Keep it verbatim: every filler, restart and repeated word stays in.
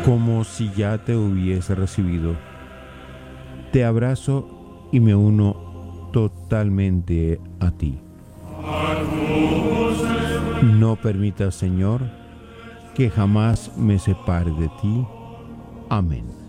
como si ya te hubiese recibido. Te abrazo y me uno totalmente a ti. No permitas, Señor, que jamás me separe de ti. Amén.